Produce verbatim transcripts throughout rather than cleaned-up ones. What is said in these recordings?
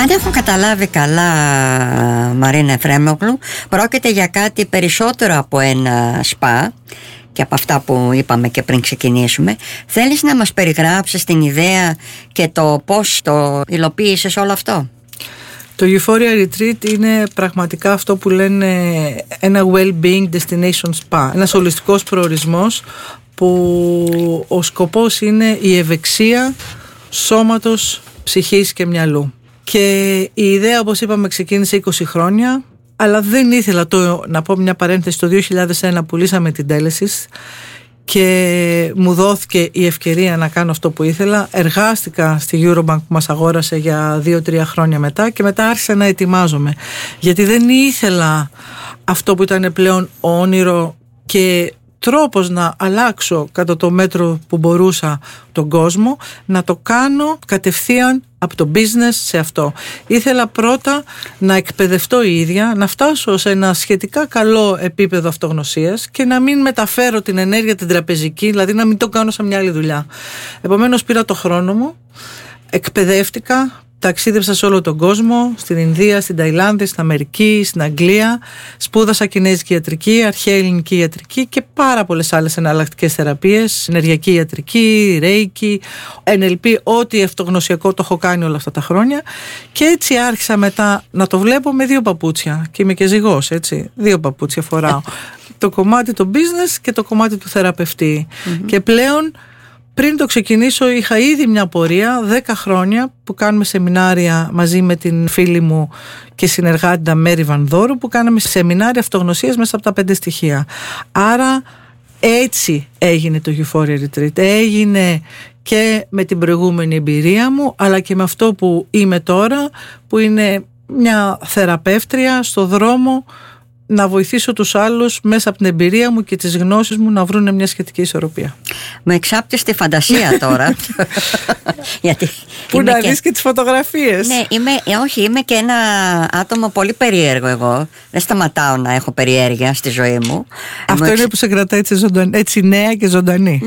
Αν έχω καταλάβει καλά, Μαρίνα Εφρέμογλου, πρόκειται για κάτι περισσότερο από ένα σπα και από αυτά που είπαμε και πριν ξεκινήσουμε. Θέλεις να μας περιγράψεις την ιδέα και το πώς το υλοποίησες όλο αυτό? Το Euphoria Retreat είναι πραγματικά αυτό που λένε ένα well-being destination spa, ένας ολιστικός προορισμός που ο σκοπός είναι η ευεξία σώματος, ψυχής και μυαλού. Και η ιδέα, όπως είπαμε, ξεκίνησε είκοσι χρόνια, αλλά δεν ήθελα το, να πω μια παρένθεση, το δύο χιλιάδες ένα πουλήσαμε την Τέλεσης και μου δόθηκε η ευκαιρία να κάνω αυτό που ήθελα. Εργάστηκα στη Eurobank που μας αγόρασε για δύο τρία χρόνια μετά και μετά άρχισα να ετοιμάζομαι, γιατί δεν ήθελα αυτό που ήταν πλέον όνειρο και τρόπος να αλλάξω κατά το μέτρο που μπορούσα τον κόσμο, να το κάνω κατευθείαν από το business σε αυτό. Ήθελα πρώτα να εκπαιδευτώ η ίδια, να φτάσω σε ένα σχετικά καλό επίπεδο αυτογνωσίας και να μην μεταφέρω την ενέργεια την τραπεζική, δηλαδή να μην το κάνω σε μια άλλη δουλειά. Επομένως πήρα το χρόνο μου, εκπαιδεύτηκα, ταξίδεψα σε όλο τον κόσμο, στην Ινδία, στην Ταϊλάνδη, στην Αμερική, στην Αγγλία, σπούδασα κινέζικη ιατρική, αρχαία ελληνική ιατρική και πάρα πολλές άλλες εναλλακτικές θεραπείες, ενεργειακή ιατρική, ρέικι, εν ελ πι, ό,τι αυτογνωσιακό το έχω κάνει όλα αυτά τα χρόνια και έτσι άρχισα μετά να το βλέπω με δύο παπούτσια και είμαι και ζυγός, έτσι, δύο παπούτσια φοράω, το κομμάτι το business και το κομμάτι του θεραπευτή mm-hmm. και πλέον πριν το ξεκινήσω είχα ήδη μια πορεία δέκα χρόνια που κάνουμε σεμινάρια μαζί με την φίλη μου και συνεργάτητα Μέρη Βανδόρου, που κάναμε σεμινάρια αυτογνωσίας μέσα από τα πέντε στοιχεία. Άρα έτσι έγινε το Euphoria Retreat. Έγινε και με την προηγούμενη εμπειρία μου, αλλά και με αυτό που είμαι τώρα, που είναι μια θεραπεύτρια στο δρόμο να βοηθήσω τους άλλους μέσα από την εμπειρία μου και τις γνώσεις μου να βρουν μια σχετική ισορροπία. Με εξάπτεις τη φαντασία τώρα. Γιατί που να δεις και... και τις φωτογραφίες. Ναι, είμαι, όχι, είμαι και ένα άτομο πολύ περίεργο εγώ. Δεν σταματάω να έχω περιέργεια στη ζωή μου. Αυτό είναι εξ... που σε κρατάει έτσι, ζωντανή, έτσι νέα και ζωντανή.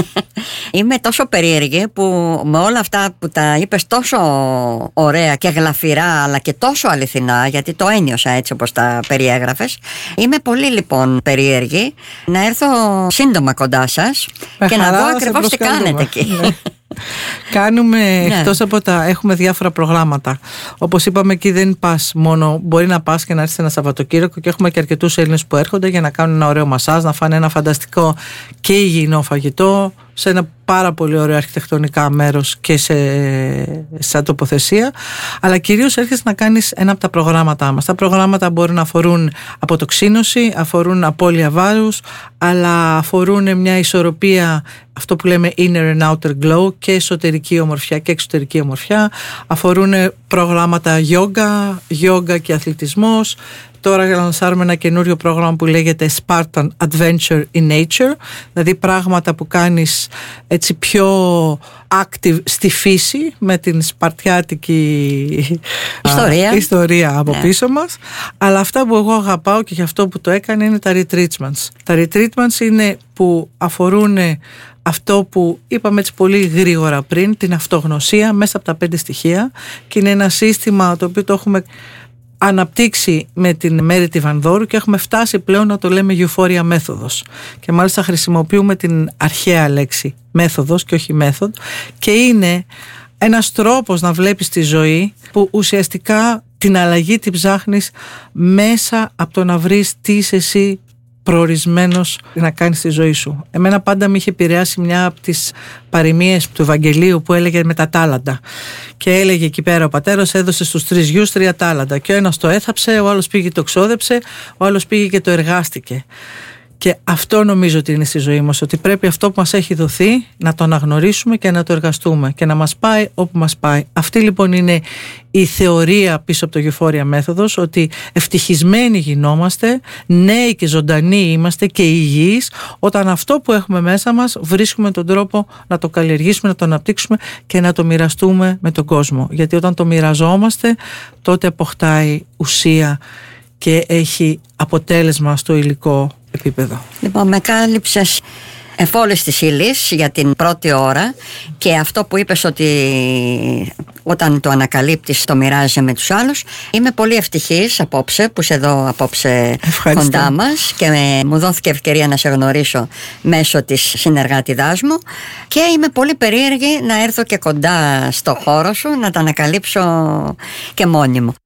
Είμαι τόσο περίεργη που με όλα αυτά που τα είπες τόσο ωραία και γλαφυρά, αλλά και τόσο αληθινά, γιατί το ένιωσα έτσι όπως τα περιέγραφες. Είμαι πολύ λοιπόν περίεργη να έρθω σύντομα κοντά σας με και να δω ακριβώς τι κάνετε εκεί. Ναι. Κάνουμε, ναι. Εκτός από τα έχουμε διάφορα προγράμματα. Όπως είπαμε, εκεί δεν πας μόνο, μπορεί να πας και να έρθεις ένα Σαββατοκύριακο και έχουμε και αρκετούς Έλληνες που έρχονται για να κάνουν ένα ωραίο μασάζ, να φάνε ένα φανταστικό και υγιεινό φαγητό σε ένα πάρα πολύ ωραίο αρχιτεκτονικά μέρος και σε σαν τοποθεσία, αλλά κυρίως έρχεσαι να κάνεις ένα από τα προγράμματά μας. Τα προγράμματα μπορούν να αφορούν αποτοξίνωση, αφορούν απώλεια βάρους, αλλά αφορούν μια ισορροπία, αυτό που λέμε inner and outer glow, και εσωτερική ομορφιά και εξωτερική ομορφιά. Αφορούν προγράμματα yoga, yoga και αθλητισμός. Τώρα λανσάρουμε ένα καινούριο πρόγραμμα που λέγεται Spartan Adventure in Nature, δηλαδή πράγματα που κάνεις έτσι πιο active στη φύση, με την σπαρτιάτικη ιστορία, α, ιστορία από ναι. πίσω μας. Αλλά αυτά που εγώ αγαπάω και γι' αυτό που το έκανε είναι τα retreatments. Τα retreatments είναι που αφορούν αυτό που είπαμε έτσι πολύ γρήγορα πριν, την αυτογνωσία μέσα από τα πέντε στοιχεία, και είναι ένα σύστημα το οποίο το έχουμε αναπτύξει με την Μέρη τη Βανδόρου και έχουμε φτάσει πλέον να το λέμε Euphoria μέθοδος, και μάλιστα χρησιμοποιούμε την αρχαία λέξη μέθοδος και όχι μέθοδ, και είναι ένας τρόπος να βλέπεις τη ζωή που ουσιαστικά την αλλαγή την ψάχνεις μέσα από το να βρεις τι είσαι εσύ προορισμένος να κάνεις τη ζωή σου. Εμένα πάντα με είχε επηρεάσει μια από τις παροιμίες του Ευαγγελίου που έλεγε με τα τάλαντα, και έλεγε εκεί πέρα ο πατέρας έδωσε στους τρεις γιους τρία τάλαντα και ο ένας το έθαψε, ο άλλος πήγε το ξόδεψε, ο άλλος πήγε και το εργάστηκε. Και αυτό νομίζω ότι είναι στη ζωή μας, ότι πρέπει αυτό που μας έχει δοθεί να το αναγνωρίσουμε και να το εργαστούμε και να μας πάει όπου μας πάει. Αυτή λοιπόν είναι η θεωρία πίσω από το Euphoria μέθοδος, ότι ευτυχισμένοι γινόμαστε, νέοι και ζωντανοί είμαστε και υγιείς όταν αυτό που έχουμε μέσα μας βρίσκουμε τον τρόπο να το καλλιεργήσουμε, να το αναπτύξουμε και να το μοιραστούμε με τον κόσμο. Γιατί όταν το μοιραζόμαστε, τότε αποκτάει ουσία και έχει αποτέλεσμα στο υλικό επίπεδο. Λοιπόν, με κάλυψες εφόλης της ύλης για την πρώτη ώρα, και αυτό που είπες ότι όταν το ανακαλύπτεις το μοιράζεσαι με τους άλλους. Είμαι πολύ ευτυχής απόψε που είσαι εδώ απόψε. Ευχαριστώ. Κοντά μας και μου δόθηκε ευκαιρία να σε γνωρίσω μέσω της συνεργάτηδάς μου, και είμαι πολύ περίεργη να έρθω και κοντά στο χώρο σου, να τα ανακαλύψω και μόνη μου.